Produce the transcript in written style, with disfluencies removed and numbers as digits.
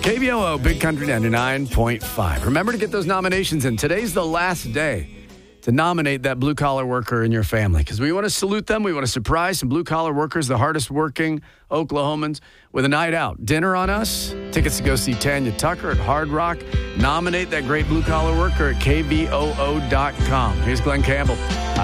KBOO, Big Country 99.5. Remember to get those nominations in. Today's the last day to nominate that blue-collar worker in your family because we want to salute them. We want to surprise some blue-collar workers, the hardest-working Oklahomans, with a night out. Dinner on us, tickets to go see Tanya Tucker at Hard Rock. Nominate that great blue-collar worker at KBOO.com. Here's Glenn Campbell.